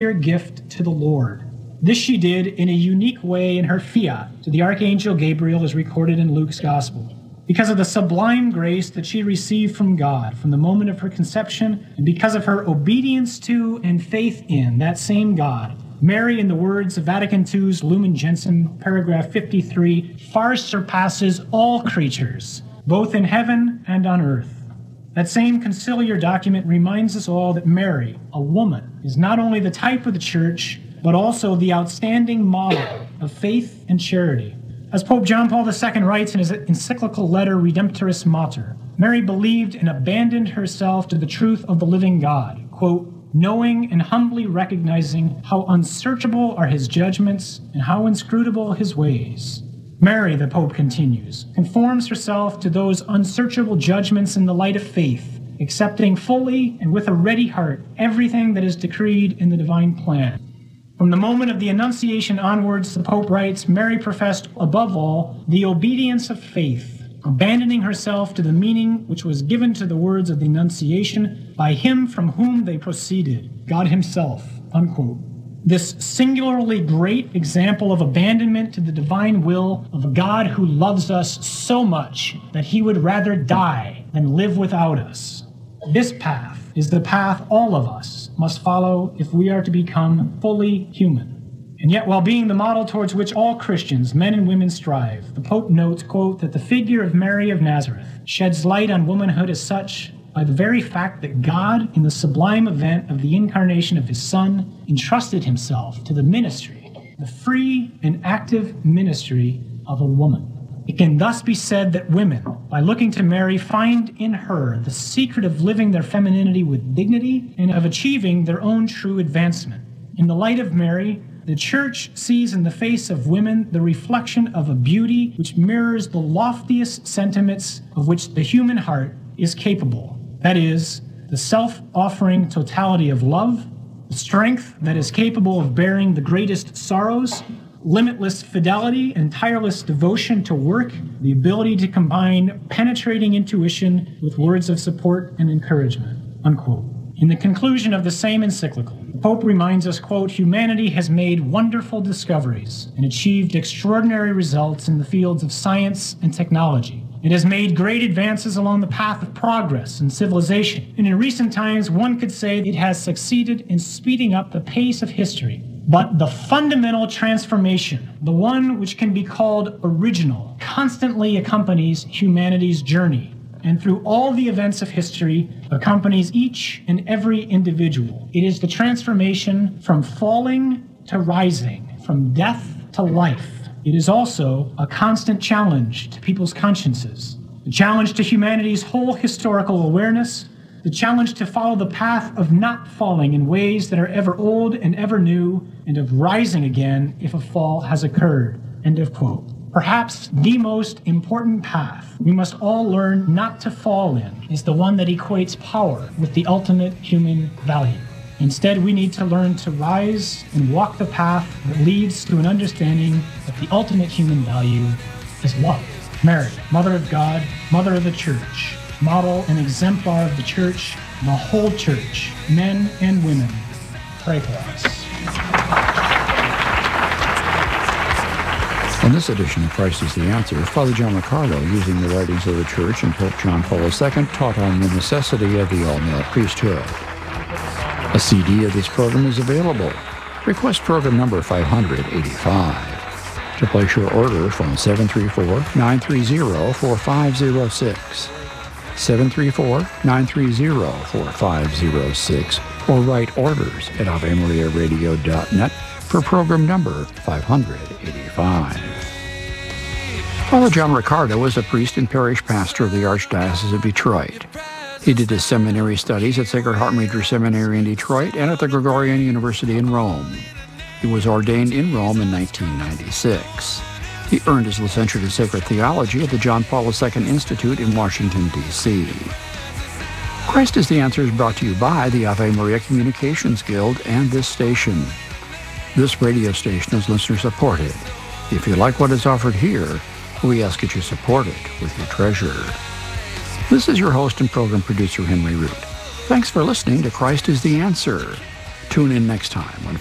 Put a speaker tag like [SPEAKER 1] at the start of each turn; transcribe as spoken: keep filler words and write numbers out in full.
[SPEAKER 1] gift to the Lord. This she did in a unique way in her fiat to the Archangel Gabriel, as recorded in Luke's Gospel. Because of the sublime grace that she received from God from the moment of her conception, and because of her obedience to and faith in that same God, Mary, in the words of Vatican two's Lumen Gentium, paragraph fifty-three, far surpasses all creatures, both in heaven and on earth. That same conciliar document reminds us all that Mary, a woman, is not only the type of the Church, but also the outstanding model of faith and charity. As Pope John Paul the Second writes in his encyclical letter Redemptoris Mater, Mary believed and abandoned herself to the truth of the living God, quote, knowing and humbly recognizing how unsearchable are his judgments and how inscrutable his ways. Mary, the Pope continues, conforms herself to those unsearchable judgments in the light of faith, accepting fully and with a ready heart everything that is decreed in the divine plan. From the moment of the Annunciation onwards, the Pope writes, Mary professed, above all, the obedience of faith, abandoning herself to the meaning which was given to the words of the Annunciation by him from whom they proceeded, God himself, unquote. This singularly great example of abandonment to the divine will of a God who loves us so much that he would rather die than live without us. This path is the path all of us must follow if we are to become fully human. And yet, while being the model towards which all Christians, men and women, strive, the Pope notes, quote, that the figure of Mary of Nazareth sheds light on womanhood as such by the very fact that God, in the sublime event of the incarnation of his Son, entrusted himself to the ministry, the free and active ministry of a woman. It can thus be said that women, by looking to Mary, find in her the secret of living their femininity with dignity and of achieving their own true advancement. In the light of Mary, the Church sees in the face of women the reflection of a beauty which mirrors the loftiest sentiments of which the human heart is capable. That is, the self-offering totality of love, the strength that is capable of bearing the greatest sorrows, limitless fidelity and tireless devotion to work, the ability to combine penetrating intuition with words of support and encouragement, unquote. In the conclusion of the same encyclical, the Pope reminds us, quote, humanity has made wonderful discoveries and achieved extraordinary results in the fields of science and technology. It has made great advances along the path of progress and civilization, and in recent times one could say it has succeeded in speeding up the pace of history. But the fundamental transformation, the one which can be called original, constantly accompanies humanity's journey, and through all the events of history accompanies each and every individual. It is the transformation from falling to rising, from death to life. It is also a constant challenge to people's consciences, a challenge to humanity's whole historical awareness, the challenge to follow the path of not falling in ways that are ever old and ever new, and of rising again if a fall has occurred. End of quote. Perhaps the most important path we must all learn not to fall in is the one that equates power with the ultimate human value. Instead, we need to learn to rise and walk the path that leads to an understanding that the ultimate human value is love. Mary, Mother of God, Mother of the Church, model and exemplar of the Church, and the whole Church, men and women, pray for us.
[SPEAKER 2] On this edition of Christ is the Answer, Father John Riccardo, using the writings of the Church and Pope John Paul the Second, taught on the necessity of the all-male priesthood. A C D of this program is available. Request program number five hundred eighty-five. To place your order, phone seven three four, nine three zero, four five zero six, seven three four, nine three zero, four five zero six, or write orders at ave maria radio dot net for program number five hundred eighty-five. Father John Riccardo was a priest and parish pastor of the Archdiocese of Detroit. He did his seminary studies at Sacred Heart Major Seminary in Detroit and at the Gregorian University in Rome. He was ordained in Rome in nineteen ninety-six. He earned his licentiate in sacred theology at the John Paul the Second Institute in Washington, D C Christ is the Answer is brought to you by the Ave Maria Communications Guild and this station. This radio station is listener-supported. If you like what is offered here, we ask that you support it with your treasure. This is your host and program producer, Henry Root. Thanks for listening to Christ is the Answer. Tune in next time when